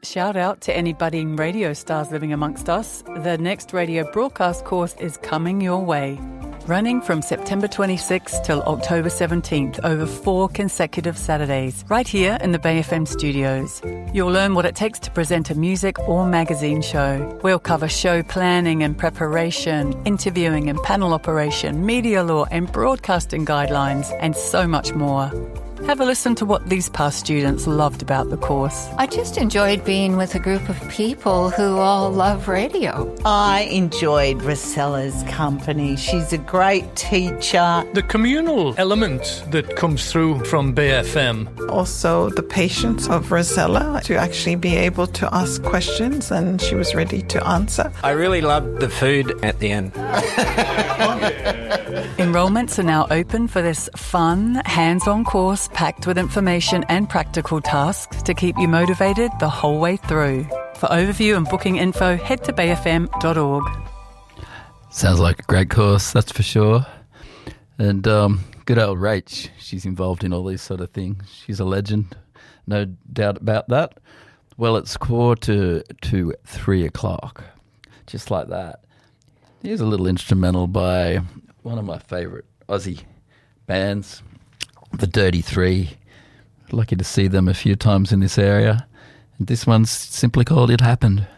Shout out to any budding radio stars living amongst us. The next radio broadcast course is coming your way. Running from September 26th till October 17th over 4 consecutive Saturdays, right here in the Bay FM studios. You'll learn what it takes to present a music or magazine show. We'll cover show planning and preparation, interviewing and panel operation, media law and broadcasting guidelines, and so much more. Have a listen to what these past students loved about the course. I just enjoyed being with a group of people who all love radio. I enjoyed Rosella's company. She's a great teacher. The communal element that comes through from Bay FM. Also the patience of Rosella to actually be able to ask questions, and she was ready to answer. I really loved the food at the end. Enrolments are now open for this fun, hands-on course packed with information and practical tasks to keep you motivated the whole way through. For overview and booking info, head to bayfm.org. Sounds like a great course, that's for sure. And good old Rach, she's involved in all these sort of things. She's a legend, no doubt about that. Well, it's 2:45, just like that. Here's a little instrumental by one of my favourite Aussie bands, The Dirty Three. Lucky to see them a few times in this area. And this one's simply called It Happened.